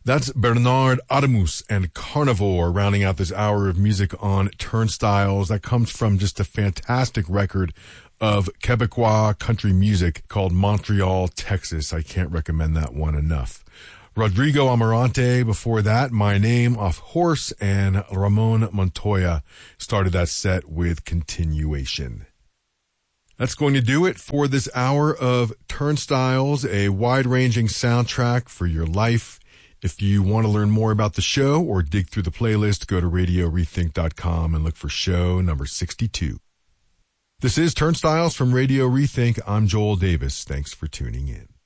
That's Bernard Adamus and Carnivore rounding out this hour of music on Turnstiles. That comes from just a fantastic record of Quebecois country music called Montreal, Texas. I can't recommend that one enough. Rodrigo Amarante before that, My Name Off Horse, and Ramon Montoya started that set with Continuation. That's going to do it for this hour of Turnstiles, a wide-ranging soundtrack for your life. If you want to learn more about the show or dig through the playlist, go to RadioRethink.com and look for show number 62. This is Turnstiles from Radio Rethink. I'm Joel Davis. Thanks for tuning in.